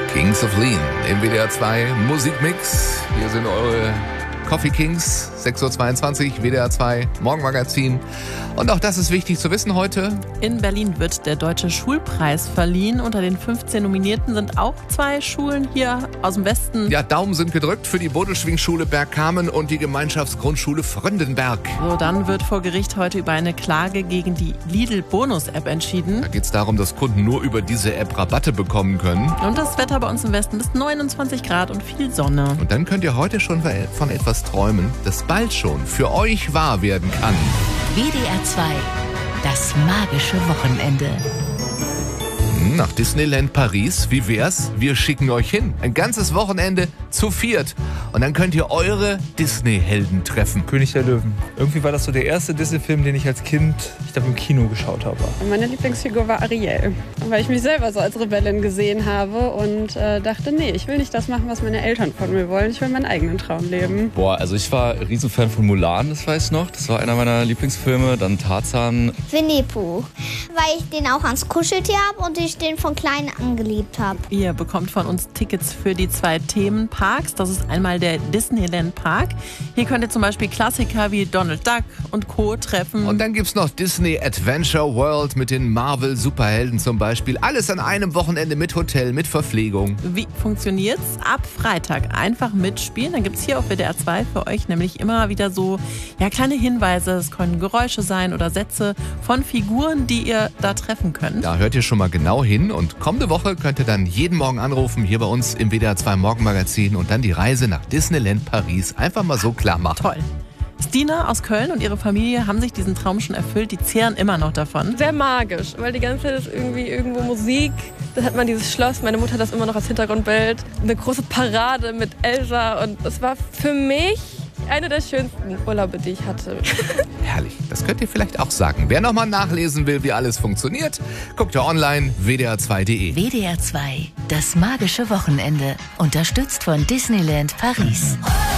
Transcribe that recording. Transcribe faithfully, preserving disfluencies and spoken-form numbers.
Kings of Lean im W D R zwei Musikmix. Hier sind eure Coffee Kings, sechs Uhr zweiundzwanzig, W D R zwei Morgenmagazin. Und auch das ist wichtig zu wissen heute. In Berlin wird der Deutsche Schulpreis verliehen. Unter den fünfzehn Nominierten sind auch zwei Schulen hier aus dem Westen. Ja, Daumen sind gedrückt für die Bodelschwingschule Bergkamen und die Gemeinschaftsgrundschule Fröndenberg. So, dann wird vor Gericht heute über eine Klage gegen die Lidl-Bonus-App entschieden. Da geht es darum, dass Kunden nur über diese App Rabatte bekommen können. Und das Wetter bei uns im Westen ist neunundzwanzig Grad und viel Sonne. Und dann könnt ihr heute schon von etwas träumen, das bald schon für euch wahr werden kann. W D R zwei, das magische Wochenende. Nach Disneyland Paris, wie wär's? Wir schicken euch hin. Ein ganzes Wochenende zu viert. Und dann könnt ihr eure Disney-Helden treffen. König der Löwen. Irgendwie war das so der erste Disney-Film, den ich als Kind, ich glaube, im Kino geschaut habe. Meine Lieblingsfigur war Ariel, weil ich mich selber so als Rebellin gesehen habe und äh, dachte, nee, ich will nicht das machen, was meine Eltern von mir wollen. Ich will meinen eigenen Traum leben. Boah, also ich war Riesenfan von Mulan, das weiß ich noch. Das war einer meiner Lieblingsfilme. Dann Tarzan. Winnie Pooh, weil ich den auch ans Kuscheltier habe und ich den von klein an geliebt habe. Ihr bekommt von uns Tickets für die zwei Themenparks. Das ist einmal der Disneyland Park. Hier könnt ihr zum Beispiel Klassiker wie Donald Duck und Co. treffen. Und dann gibt's noch Disney Adventure World mit den Marvel-Superhelden zum Beispiel. Alles an einem Wochenende mit Hotel, mit Verpflegung. Wie funktioniert's? Ab Freitag einfach mitspielen. Dann gibt's hier auf W D R zwei für euch nämlich immer wieder so ja, kleine Hinweise. Es können Geräusche sein oder Sätze von Figuren, die ihr da treffen könnt. Da hört ihr schon mal genau hin. Und kommende Woche könnt ihr dann jeden Morgen anrufen, hier bei uns im W D R zwei Morgenmagazin und dann die Reise nach Disneyland Paris einfach mal so klar machen. Toll. Stina aus Köln und ihre Familie haben sich diesen Traum schon erfüllt. Die zehren immer noch davon. Sehr magisch, weil die ganze Zeit ist irgendwie irgendwo Musik. Dann hat man dieses Schloss, meine Mutter hat das immer noch als Hintergrundbild. Eine große Parade mit Elsa und es war für mich einer der schönsten Urlaube, die ich hatte. Herrlich, das könnt ihr vielleicht auch sagen. Wer nochmal nachlesen will, wie alles funktioniert, guckt ja online w d r zwei punkt de. W D R zwei, das magische Wochenende. Unterstützt von Disneyland Paris.